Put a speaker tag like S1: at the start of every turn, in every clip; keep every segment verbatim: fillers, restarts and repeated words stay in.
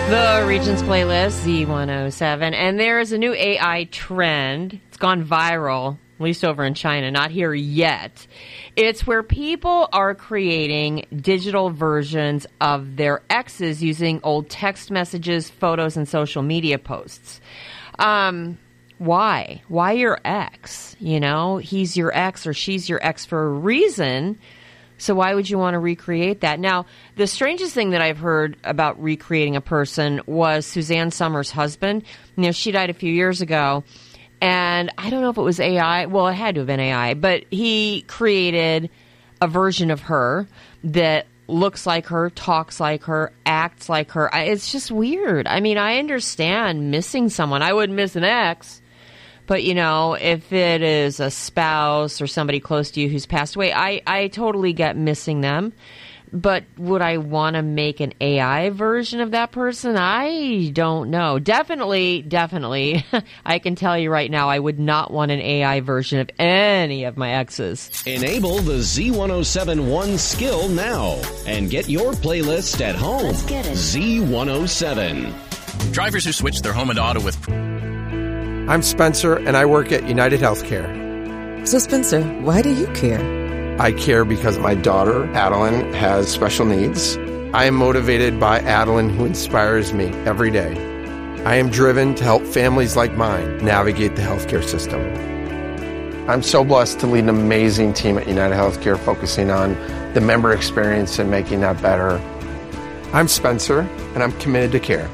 S1: The Regions Playlist, Z one oh seven, and there is a new A I trend. It's gone viral, at least over in China, not here yet. It's where people are creating digital versions of their exes using old text messages, photos, and social media posts. Um, why? Why your ex? You know, he's your ex or she's your ex for a reason. So why would you want to recreate that? Now, the strangest thing that I've heard about recreating a person was Suzanne Summers' husband. You know, she died a few years ago, and I don't know if it was A I. Well, it had to have been A I, but he created a version of her that looks like her, talks like her, acts like her. It's just weird. I mean, I understand missing someone. I wouldn't miss an ex. But, you know, if it is a spouse or somebody close to you who's passed away, I, I totally get missing them. But would I want to make an A I version of that person? I don't know. Definitely, definitely. I can tell you right now, I would not want an A I version of any of my exes.
S2: Enable the Z ten seventy-one skill now and get your playlist at home.
S3: Let's get it.
S2: Z one oh seven.
S4: Drivers who switch their home and auto with...
S5: I'm Spencer, and I work at United Healthcare.
S3: So, Spencer, why do you care?
S5: I care because my daughter, Adeline, has special needs. I am motivated by Adeline, who inspires me every day. I am driven to help families like mine navigate the healthcare system. I'm so blessed to lead an amazing team at United Healthcare focusing on the member experience and making that better. I'm Spencer, and I'm committed to care.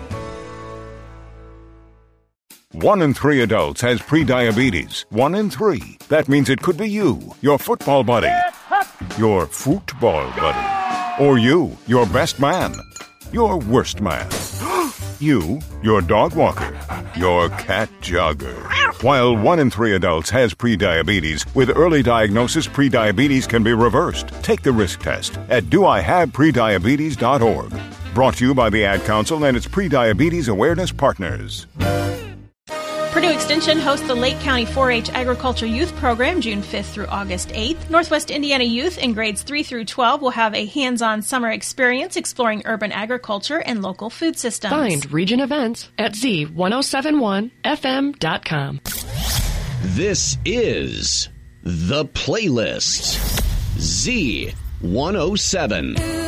S6: One in three adults has prediabetes. One in three. That means it could be you, your football buddy, your football buddy, or you, your best man, your worst man, you, your dog walker, your cat jogger. While one in three adults has prediabetes, with early diagnosis, prediabetes can be reversed. Take the risk test at do I have prediabetes dot org. Brought to you by the Ad Council and its Prediabetes Awareness Partners.
S7: Purdue Extension hosts the Lake County four H Agriculture Youth Program June fifth through August eighth. Northwest Indiana youth in grades three through twelve will have a hands-on summer experience exploring urban agriculture and local food systems.
S8: Find region events at Z ten seventy-one F M dot com.
S2: This is The Playlist. Z one oh seven.